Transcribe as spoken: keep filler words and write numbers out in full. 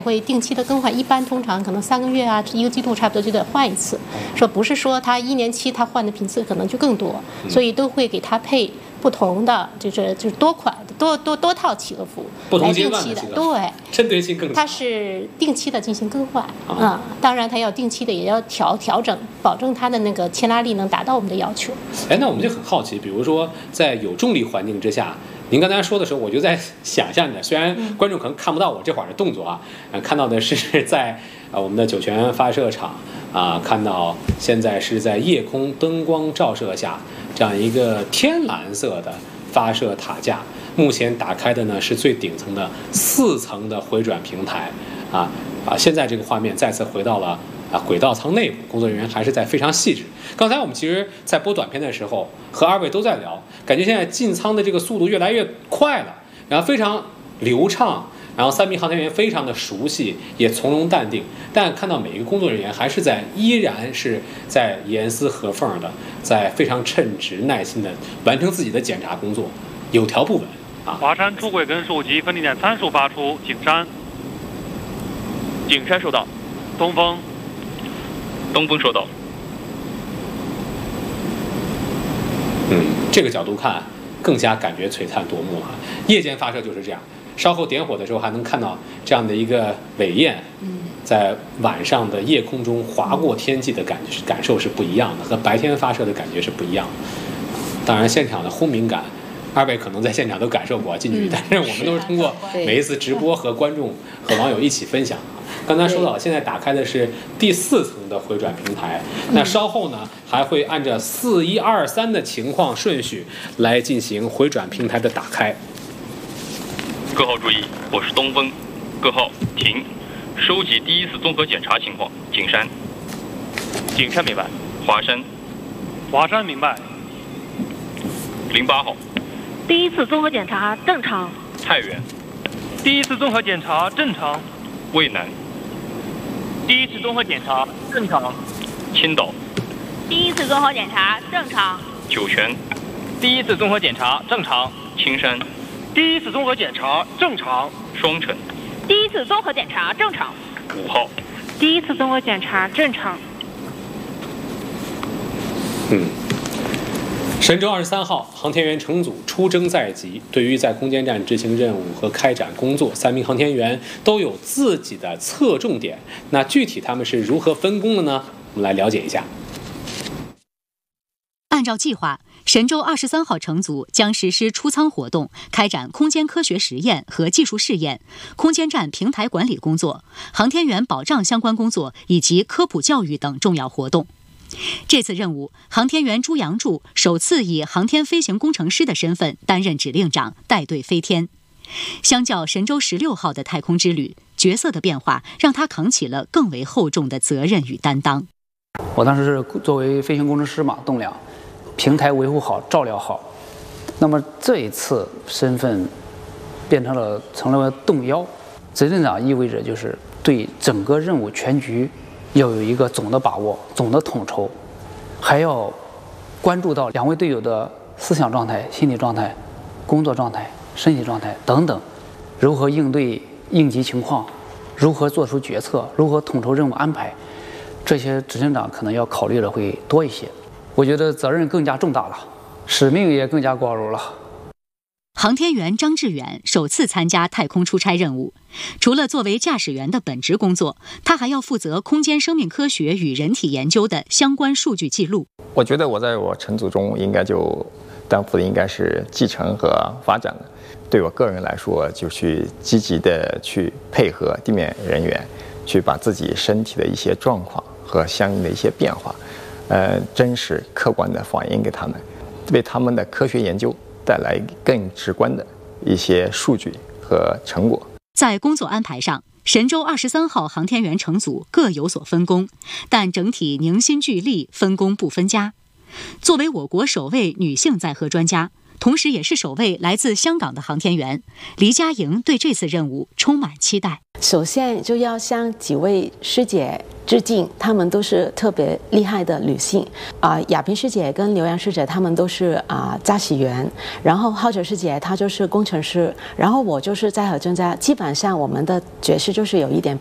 会定期的更换，一般通常可能三个月啊，一个季度差不多就得换一次。说不是说他一年期他换的频次可能就更多，所以都会给他配不同的，就是就是多款的多多多套契诃服， 不同阶段的的，对， 针对性更强。 它是定期的进行更换啊、嗯，当然它要定期的也要调调整，保证它的那个牵拉力能达到我们的要求。 哎，那我们就很好奇，比如说在有重力环境之下。您刚才说的时候，我就在想象着，虽然观众可能看不到我这会儿的动作啊，呃，看到的是在啊、呃、我们的酒泉发射场啊、呃，看到现在是在夜空灯光照射下这样一个天蓝色的发射塔架，目前打开的呢是最顶层的四层的回转平台啊啊，现在这个画面再次回到了。啊，轨道舱内部工作人员还是在非常细致。刚才我们其实，在播短片的时候，和二位都在聊，感觉现在进舱的这个速度越来越快了，然后非常流畅，然后三名航天员非常的熟悉，也从容淡定。但看到每一个工作人员还是在依然是在严丝合缝的，在非常称职、耐心的完成自己的检查工作，有条不紊啊。 华山出轨根数及分离点参数发出，景山。 景山收到。 东风。 东风收到。 嗯，这个角度看更加感觉璀璨夺目啊！夜间发射就是这样，稍后点火的时候还能看到这样的一个尾焰，在晚上的夜空中划过天际的感觉感受是不一样的，和白天发射的感觉是不一样的。当然，现场的轰鸣感，二位可能在现场都感受过近距离，但是我们都是通过每一次直播和观众和网友一起分享。刚才说到了，现在打开的是第四层的回转平台，那稍后呢还会按照四一二三的情况顺序来进行回转平台的打开。 各号注意，我是东风。各号停，收集第一次综合检查情况。景山。景山明白。华山。 华山明白。 零八号。 第一次综合检查正常。 太原。 第一次综合检查正常。 渭南。 第一次综合检查正常。 青岛。 第一次综合检查正常。 酒泉。 第一次综合检查正常。 青山。 第一次综合检查正常。 双城。 第一次综合检查正常。 五号。 第一次综合检查正常。 嗯。神舟二十三号航天员乘组出征在即，对于在空间站执行任务和开展工作，三名航天员都有自己的侧重点。那具体他们是如何分工的呢？我们来了解一下。 按照计划，神舟二十三号乘组将实施出舱活动，开展空间科学实验和技术试验、空间站平台管理工作、航天员保障相关工作以及科普教育等重要活动。这次任务，航天员朱杨柱首次以航天飞行工程师的身份担任指令长，带队飞天。相较神舟十六号的太空之旅，角色的变化让他扛起了更为厚重的责任与担当。 我当时是作为飞行工程师嘛，栋梁，平台维护好、照料好。那么这一次身份变成了成了动幺，指令长意味着就是对整个任务全局要有一个总的把握、总的统筹，还要关注到两位队友的思想状态、心理状态、工作状态、身体状态等等，如何应对应急情况，如何做出决策，如何统筹任务安排，这些指令长可能要考虑的会多一些。我觉得责任更加重大了，使命也更加高楼了。 航天员张志远首次参加太空出差任务，除了作为驾驶员的本职工作，他还要负责空间生命科学与人体研究的相关数据记录。 我觉得我在我乘组中应该就担负的应该是继承和发展的。对我个人来说，就去积极的去配合地面人员，去把自己身体的一些状况和相应的一些变化，呃，真实客观的反映给他们，为他们的科学研究带来更直观的一些数据和成果。 在工作安排上，神舟二十三号航天员乘组各有所分工，但整体凝心聚力，分工不分家。作为我国首位女性载荷专家，同时也是首位来自香港的航天员，黎佳莹对这次任务充满期待。 首先就要向几位师姐致敬，她们都是特别厉害的女性啊、呃。亚萍师姐跟刘洋师姐她们都是啊、呃、驾驶员，然后浩哲师姐她就是工程师，然后我就是在和正家，基本上我们的角色就是有一点